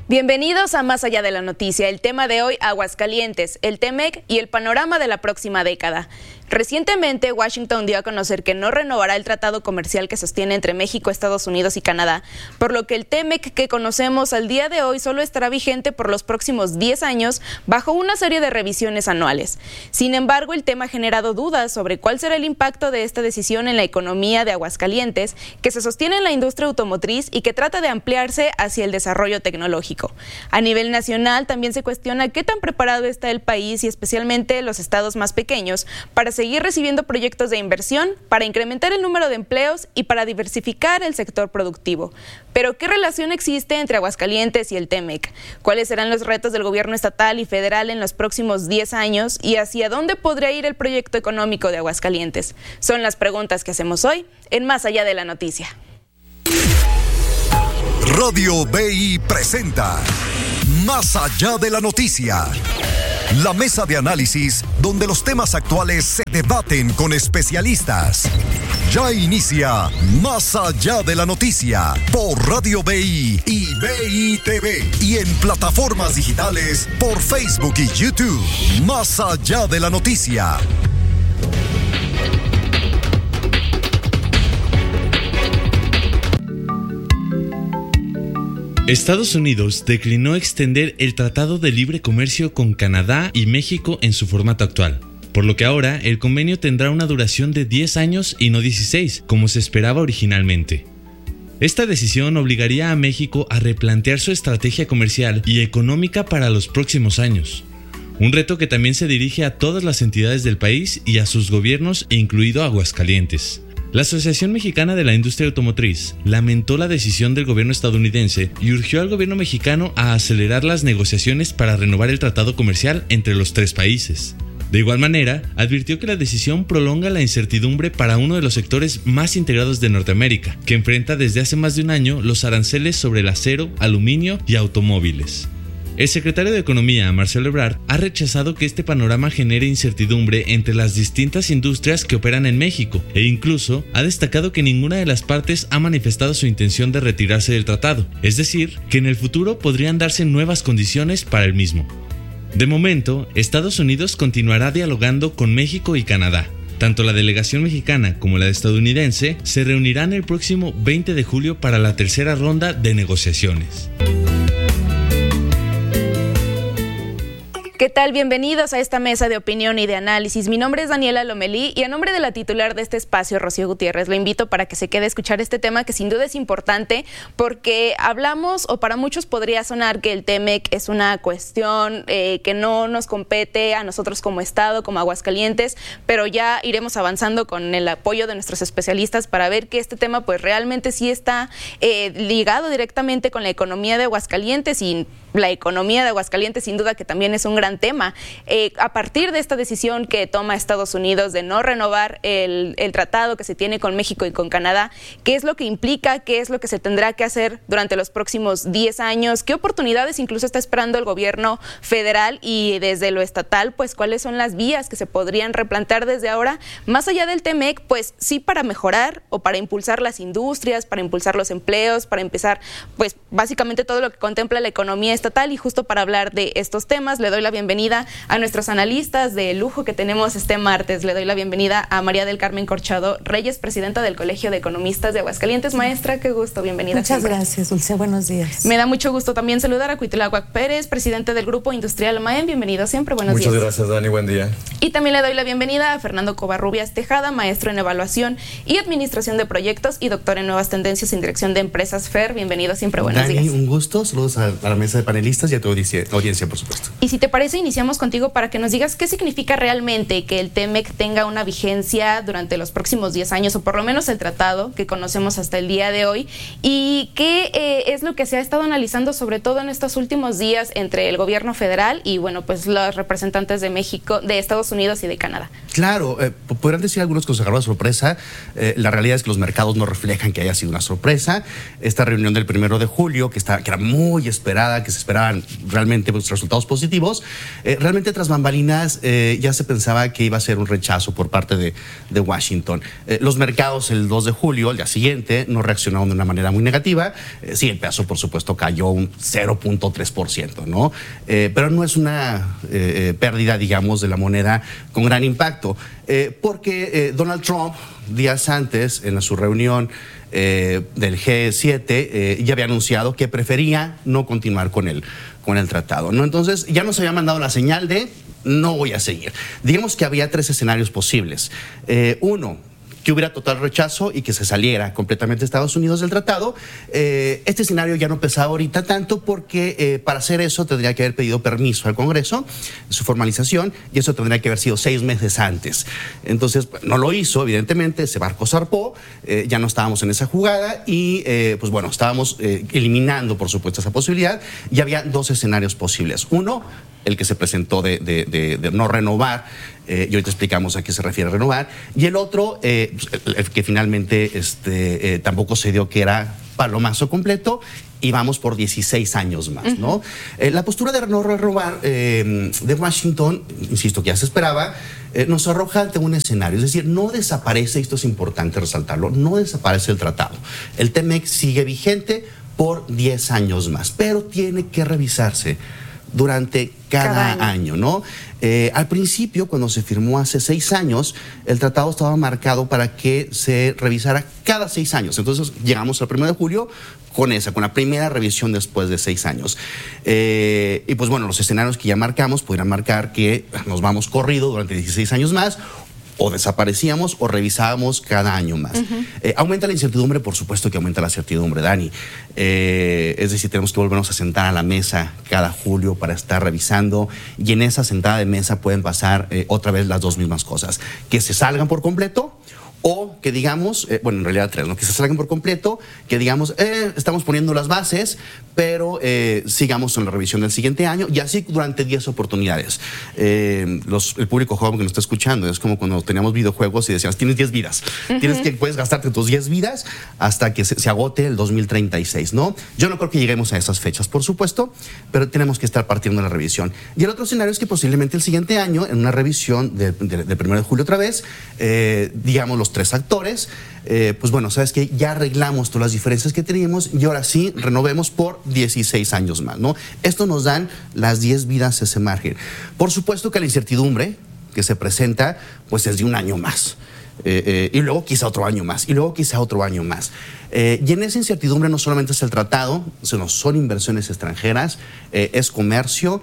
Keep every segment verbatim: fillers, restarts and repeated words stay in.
Bienvenidos a Más Allá de la Noticia. El tema de hoy, Aguascalientes, el T-MEC y el panorama de la próxima década. Recientemente, Washington dio a conocer que no renovará el tratado comercial que sostiene entre México, Estados Unidos y Canadá, por lo que el T-MEC que conocemos al día de hoy solo estará vigente por los próximos diez años bajo una serie de revisiones anuales. Sin embargo, el tema ha generado dudas sobre cuál será el impacto de esta decisión en la economía de Aguascalientes, que se sostiene en la industria automotriz y que trata de ampliarse hacia el desarrollo tecnológico. A nivel nacional, también se cuestiona qué tan preparado está el país y especialmente los estados más pequeños para seguir recibiendo proyectos de inversión, para incrementar el número de empleos y para diversificar el sector productivo. Pero, ¿qué relación existe entre Aguascalientes y el T-MEC? ¿Cuáles serán los retos del gobierno estatal y federal en los próximos diez años? ¿Y hacia dónde podría ir el proyecto económico de Aguascalientes? Son las preguntas que hacemos hoy en Más Allá de la Noticia. Radio B I presenta Más Allá de la Noticia. La mesa de análisis donde los temas actuales se debaten con especialistas. Ya inicia Más Allá de la Noticia por Radio B I y B I T V y en plataformas digitales por Facebook y YouTube. Más Allá de la Noticia. Estados Unidos declinó extender el Tratado de Libre Comercio con Canadá y México en su formato actual, por lo que ahora el convenio tendrá una duración de diez años y no dieciséis, como se esperaba originalmente. Esta decisión obligaría a México a replantear su estrategia comercial y económica para los próximos años, un reto que también se dirige a todas las entidades del país y a sus gobiernos, incluido Aguascalientes. La Asociación Mexicana de la Industria Automotriz lamentó la decisión del gobierno estadounidense y urgió al gobierno mexicano a acelerar las negociaciones para renovar el tratado comercial entre los tres países. De igual manera, advirtió que la decisión prolonga la incertidumbre para uno de los sectores más integrados de Norteamérica, que enfrenta desde hace más de un año los aranceles sobre el acero, aluminio y automóviles. El secretario de Economía, Marcelo Ebrard, ha rechazado que este panorama genere incertidumbre entre las distintas industrias que operan en México e incluso ha destacado que ninguna de las partes ha manifestado su intención de retirarse del tratado, es decir, que en el futuro podrían darse nuevas condiciones para el mismo. De momento, Estados Unidos continuará dialogando con México y Canadá. Tanto la delegación mexicana como la estadounidense se reunirán el próximo veinte de julio para la tercera ronda de negociaciones. ¿Qué tal? Bienvenidos a esta mesa de opinión y de análisis. Mi nombre es Daniela Lomelí y a nombre de la titular de este espacio, Rocío Gutiérrez, lo invito para que se quede a escuchar este tema que sin duda es importante porque hablamos, o para muchos podría sonar que el T-MEC es una cuestión eh, que no nos compete a nosotros como Estado, como Aguascalientes, pero ya iremos avanzando con el apoyo de nuestros especialistas para ver que este tema pues realmente sí está eh, ligado directamente con la economía de Aguascalientes y la economía de Aguascalientes sin duda que también es un gran tema. Eh, a partir de esta decisión que toma Estados Unidos de no renovar el, el tratado que se tiene con México y con Canadá, ¿qué es lo que implica? ¿Qué es lo que se tendrá que hacer durante los próximos diez años? ¿Qué oportunidades incluso está esperando el gobierno federal? Y desde lo estatal, pues, ¿cuáles son las vías que se podrían replantear desde ahora? Más allá del T-MEC, pues, sí para mejorar o para impulsar las industrias, para impulsar los empleos, para empezar, pues, básicamente todo lo que contempla la economía estatal. Y justo para hablar de estos temas, le doy la bienvenida a nuestros analistas de lujo que tenemos este martes. Le doy la bienvenida a María del Carmen Corchado Reyes, presidenta del Colegio de Economistas de Aguascalientes. Maestra, qué gusto, bienvenida. Muchas siempre. Gracias, Dulce, buenos días. Me da mucho gusto también saludar a Cuitláhuac Pérez, presidente del Grupo Industrial Maem. Bienvenido siempre, buenos Muchas días. Muchas gracias, Dani, buen día. Y también le doy la bienvenida a Fernando Covarrubias Tejada, maestro en Evaluación y Administración de Proyectos y doctor en Nuevas Tendencias en Dirección de Empresas. Fer, bienvenido siempre, buenos Dani, días. Un gusto, saludos a, a la mesa de panelistas y a tu audiencia, audiencia, por supuesto. Y si te parece, iniciamos contigo para que nos digas qué significa realmente que el T-MEC tenga una vigencia durante los próximos diez años, o por lo menos el tratado que conocemos hasta el día de hoy, y qué eh, es lo que se ha estado analizando sobre todo en estos últimos días entre el gobierno federal y, bueno, pues los representantes de México, de Estados Unidos y de Canadá. Claro, eh, podrán decir algunos que nos agarró de sorpresa. Eh, la realidad es que los mercados no reflejan que haya sido una sorpresa. Esta reunión del primero de julio, que, está, que era muy esperada, que se esperaban realmente pues, resultados positivos, eh, realmente tras bambalinas eh, ya se pensaba que iba a ser un rechazo por parte de, de Washington. Eh, los mercados el dos de julio, el día siguiente, no reaccionaron de una manera muy negativa. Eh, sí, el peso, por supuesto, cayó un cero punto tres por ciento, ¿no? Eh, pero no es una eh, pérdida, digamos, de la moneda con gran impacto, eh, porque eh, Donald Trump, días antes, en su reunión eh, del G siete, eh, ya había anunciado que prefería no continuar con el, con el tratado, ¿no? Entonces, ya nos había mandado la señal de no voy a seguir. Digamos que había tres escenarios posibles. Eh, uno, que hubiera total rechazo y que se saliera completamente Estados Unidos del tratado. Eh, este escenario ya no pesaba ahorita tanto porque eh, para hacer eso tendría que haber pedido permiso al Congreso, su formalización, y eso tendría que haber sido seis meses antes. Entonces, no lo hizo, evidentemente, ese barco zarpó, eh, ya no estábamos en esa jugada y, eh, pues bueno, estábamos eh, eliminando, por supuesto, esa posibilidad, y había dos escenarios posibles. Uno, el que se presentó de, de, de, de no renovar, eh, y ahorita explicamos a qué se refiere a renovar, y el otro, eh, el, el que finalmente este, eh, tampoco se dio, que era palomazo completo, y vamos por dieciséis años más, ¿no? Uh-huh. Eh, la postura de no renovar eh, de Washington, insisto, que ya se esperaba, eh, nos arroja ante un escenario, es decir, no desaparece, esto es importante resaltarlo, no desaparece el tratado. El T-MEC sigue vigente por diez años más, pero tiene que revisarse durante cada, cada año. año, ¿no? Eh, al principio, cuando se firmó hace seis años, el tratado estaba marcado para que se revisara cada seis años. Entonces, llegamos al primero de julio con esa, con la primera revisión después de seis años. Eh, y pues bueno, los escenarios que ya marcamos pudieran marcar que nos vamos corrido durante dieciséis años más, o desaparecíamos o revisábamos cada año más. Uh-huh. Eh, aumenta la incertidumbre, por supuesto que aumenta la certidumbre, Dani. Eh, es decir, tenemos que volvernos a sentar a la mesa cada julio para estar revisando, y en esa sentada de mesa pueden pasar eh, otra vez las dos mismas cosas. Que se salgan por completo, o que digamos, eh, bueno, en realidad tres, ¿no? Que se salgan por completo, que digamos, eh, estamos poniendo las bases, pero eh, sigamos en la revisión del siguiente año, y así durante diez oportunidades. Eh, los, el público joven que nos está escuchando, es como cuando teníamos videojuegos y decíamos, tienes diez vidas, uh-huh. tienes que, puedes gastarte tus diez vidas hasta que se, se agote el dos mil treinta y seis, ¿no? Yo no creo que lleguemos a esas fechas, por supuesto, pero tenemos que estar partiendo de la revisión. Y el otro escenario es que posiblemente el siguiente año, en una revisión del de, de primero de julio otra vez, eh, digamos, los tres actores, eh, pues bueno, sabes que ya arreglamos todas las diferencias que teníamos y ahora sí renovemos por dieciséis años más, ¿no? Esto nos dan las diez vidas, ese margen. Por supuesto que la incertidumbre que se presenta, pues es de un año más. Eh, eh, y luego quizá otro año más, y luego quizá otro año más. Eh, y en esa incertidumbre no solamente es el tratado, sino son inversiones extranjeras, eh, es comercio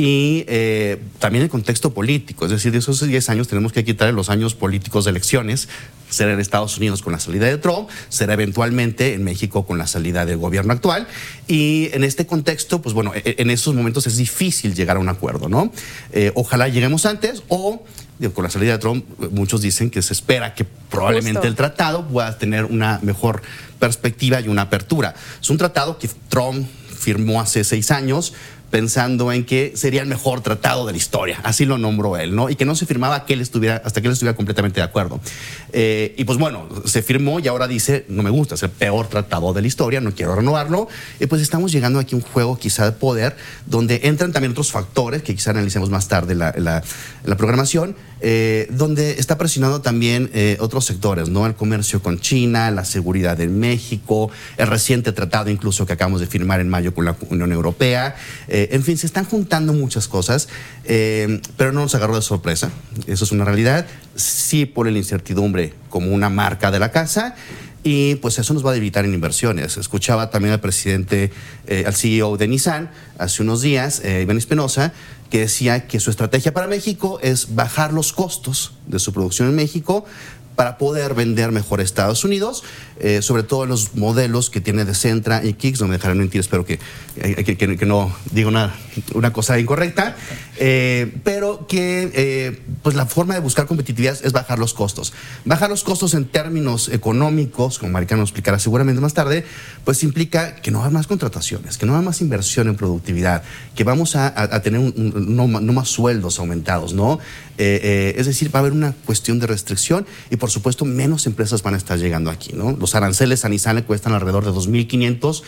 y eh, también el contexto político. Es decir, de esos diez años tenemos que quitar los años políticos de elecciones. Será en Estados Unidos con la salida de Trump, será eventualmente en México con la salida del gobierno actual. Y en este contexto, pues bueno, en esos momentos es difícil llegar a un acuerdo, ¿no? Eh, ojalá lleguemos antes, o con la salida de Trump, muchos dicen que se espera que probablemente Justo. el tratado pueda tener una mejor perspectiva y una apertura. Es un tratado que Trump firmó hace seis años, pensando en que sería el mejor tratado de la historia, así lo nombró él, ¿no? Y que no se firmaba que él estuviera, hasta que él estuviera completamente de acuerdo. Eh, y pues bueno, se firmó y ahora dice, no me gusta, es el peor tratado de la historia, no quiero renovarlo. Y pues estamos llegando aquí a un juego quizá de poder, donde entran también otros factores, que quizá analicemos más tarde la, la, la programación, eh, donde está presionando también eh, otros sectores, ¿no? El comercio con China, la seguridad en México, el reciente tratado incluso que acabamos de firmar en mayo con la Unión Europea. Eh, en fin, se están juntando muchas cosas, eh, pero no nos agarró de sorpresa, eso es una realidad. Sí pone la incertidumbre como una marca de la casa, y pues eso nos va a debilitar en inversiones. Escuchaba también al presidente, eh, al C E O de Nissan hace unos días, eh, Iván Espinosa, que decía que su estrategia para México es bajar los costos de su producción en México para poder vender mejor a Estados Unidos, eh, sobre todo los modelos que tiene de Sentra y Kicks. No me dejarán mentir, espero que, que, que, que no diga una, una cosa incorrecta, eh, pero que eh, pues la forma de buscar competitividad es bajar los costos. Bajar los costos en términos económicos, como Marica nos explicará seguramente más tarde, pues implica que no va a haber más contrataciones, que no va a haber más inversión en productividad, que vamos a, a, a tener un, un, no, no más sueldos aumentados, ¿no? Eh, eh, es decir, va a haber una cuestión de restricción y por supuesto menos empresas van a estar llegando aquí, ¿no? Los aranceles a Nissan le cuestan alrededor de dos mil quinientos,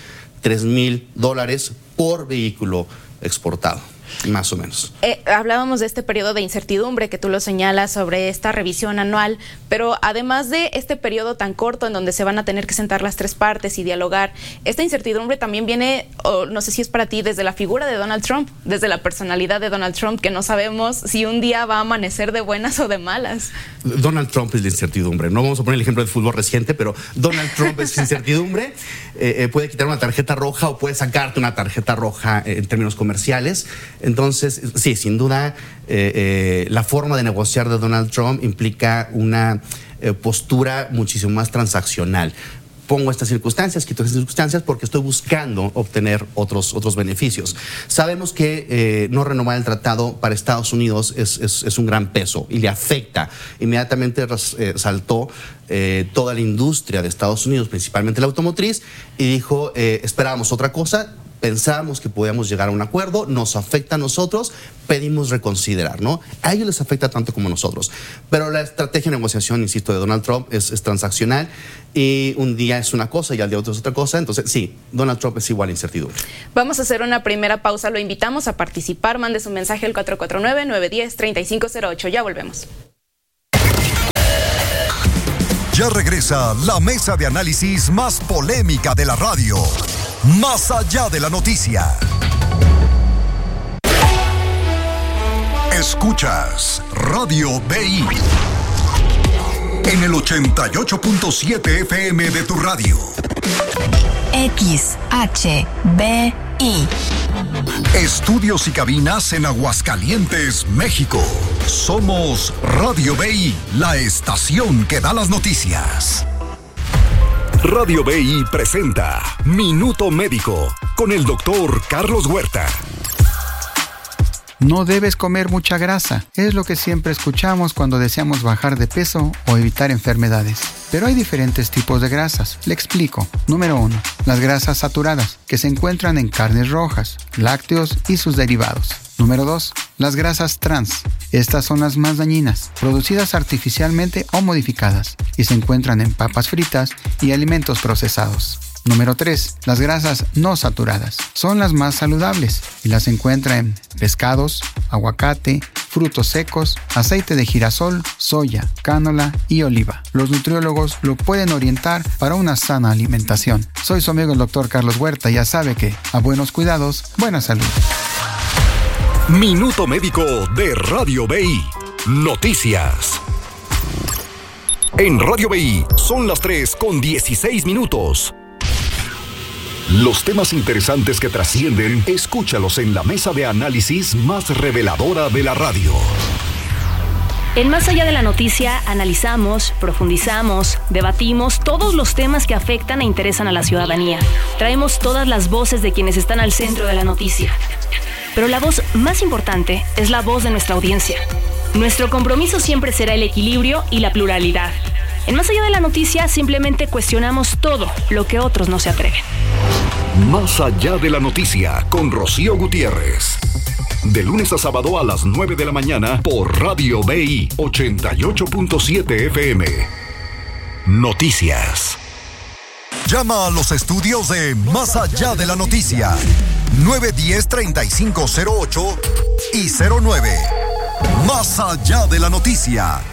tres mil dólares por vehículo exportado. Más o menos. Eh, hablábamos de este periodo de incertidumbre que tú lo señalas sobre esta revisión anual, pero además de este periodo tan corto en donde se van a tener que sentar las tres partes y dialogar, esta incertidumbre también viene, o no sé si es para ti, desde la figura de Donald Trump, desde la personalidad de Donald Trump, que no sabemos si un día va a amanecer de buenas o de malas. Donald Trump es la incertidumbre. No vamos a poner el ejemplo del fútbol reciente, pero Donald Trump es incertidumbre. Eh, eh, puede quitar una tarjeta roja o puede sacarte una tarjeta roja eh, en términos comerciales. Entonces, sí, sin duda, eh, eh, la forma de negociar de Donald Trump implica una eh, postura muchísimo más transaccional. Pongo estas circunstancias, quito estas circunstancias porque estoy buscando obtener otros, otros beneficios. Sabemos que eh, no renovar el tratado para Estados Unidos es, es, es un gran peso y le afecta. Inmediatamente eh, saltó eh, toda la industria de Estados Unidos, principalmente la automotriz, y dijo, eh, esperábamos otra cosa. Pensábamos que podíamos llegar a un acuerdo, nos afecta a nosotros, pedimos reconsiderar, ¿no? A ellos les afecta tanto como a nosotros. Pero la estrategia de negociación, insisto, de Donald Trump es, es transaccional y un día es una cosa y al día otro es otra cosa. Entonces, sí, Donald Trump es igual a incertidumbre. Vamos a hacer una primera pausa. Lo invitamos a participar. Mande su mensaje al cuatro cuatro nueve, nueve uno cero, tres cinco cero ocho. Ya volvemos. Ya regresa la mesa de análisis más polémica de la radio. Más allá de la noticia. Escuchas Radio B I en el ochenta y ocho punto siete F M de tu radio. X H B I. Estudios y cabinas en Aguascalientes, México. Somos Radio B I, la estación que da las noticias. Radio B I presenta Minuto Médico con el doctor Carlos Huerta. No debes comer mucha grasa, es lo que siempre escuchamos cuando deseamos bajar de peso o evitar enfermedades. Pero hay diferentes tipos de grasas. Le explico. Número uno, las grasas saturadas, que se encuentran en carnes rojas, lácteos y sus derivados. Número dos, las grasas trans. Estas son las más dañinas, producidas artificialmente o modificadas, y se encuentran en papas fritas y alimentos procesados. Número tres, las grasas no saturadas. Son las más saludables y las encuentra en pescados, aguacate, frutos secos, aceite de girasol, soya, cánola y oliva. Los nutriólogos lo pueden orientar para una sana alimentación. Soy su amigo el doctor Carlos Huerta. Ya sabe que a buenos cuidados, buena salud. Minuto Médico de Radio B I. Noticias. En Radio B I son las tres con dieciséis minutos. Los temas interesantes que trascienden, escúchalos en la mesa de análisis más reveladora de la radio. En Más Allá de la Noticia analizamos, profundizamos, debatimos todos los temas que afectan e interesan a la ciudadanía. Traemos todas las voces de quienes están al centro de la noticia. Pero la voz más importante es la voz de nuestra audiencia. Nuestro compromiso siempre será el equilibrio y la pluralidad. En Más Allá de la Noticia simplemente cuestionamos todo lo que otros no se atreven. Más Allá de la Noticia con Rocío Gutiérrez. De lunes a sábado a las nueve de la mañana por Radio B I ochenta y ocho punto siete F M. Noticias. Llama a los estudios de Más Allá de la Noticia. nueve uno cero, tres cinco cero ocho y cero nueve. Más Allá de la Noticia.